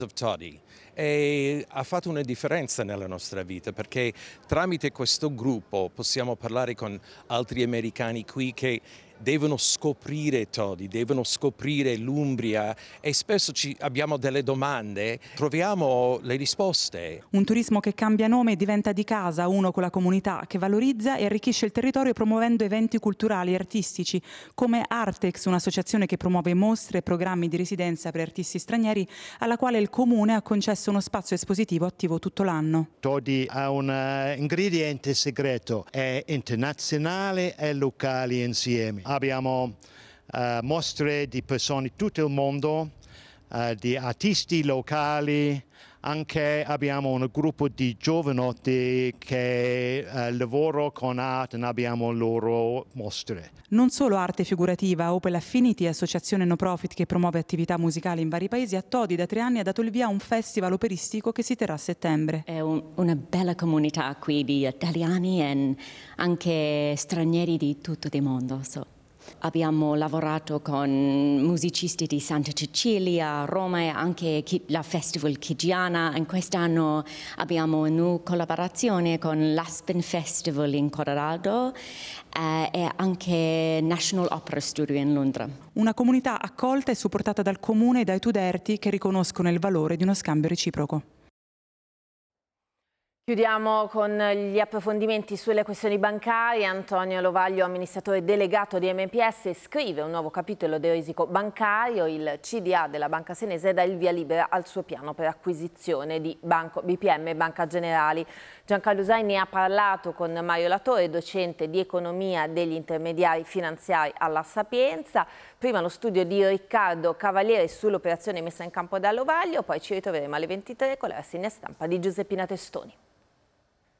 of Toddy e ha fatto una differenza nella nostra vita perché tramite questo gruppo possiamo parlare con altri americani qui che devono scoprire Toddy, devono scoprire l'Umbria e spesso abbiamo delle domande, troviamo le risposte. Un turismo che cambia nome e diventa di casa, uno con la comunità, che valorizza e arricchisce il territorio promuovendo eventi culturali e artistici come Artex, un'associazione che promuove mostre e programmi di residenza per artisti stranieri, alla quale il Comune ha concesso uno spazio espositivo attivo tutto l'anno. Toddy ha un ingrediente segreto, è internazionale e locale insieme. Abbiamo mostre di persone di tutto il mondo, di artisti locali, anche abbiamo un gruppo di giovanotti che lavorano con arte e abbiamo loro mostre. Non solo arte figurativa, Opel Affinity, associazione no profit che promuove attività musicali in vari paesi, a Toddy da 3 anni ha dato il via a un festival operistico che si terrà a settembre. È una bella comunità qui di italiani e anche stranieri di tutto il mondo. Abbiamo lavorato con musicisti di Santa Cecilia, Roma e anche la Festival Chigiana. In quest'anno abbiamo una collaborazione con l'Aspen Festival in Colorado e anche National Opera Studio in Londra. Una comunità accolta e supportata dal Comune e dai Tuderti che riconoscono il valore di uno scambio reciproco. Chiudiamo con gli approfondimenti sulle questioni bancarie. Antonio Lovaglio, amministratore delegato di MPS, scrive un nuovo capitolo del risico bancario. Il CDA della Banca Senese dà il via libera al suo piano per acquisizione di Banco BPM e Banca Generali. Giancarlo Usai ne ha parlato con Mario Latore, docente di economia degli intermediari finanziari alla Sapienza. Prima lo studio di Riccardo Cavaliere sull'operazione messa in campo da Lovaglio, poi ci ritroveremo alle 23 con la rassegna stampa di Giuseppina Testoni.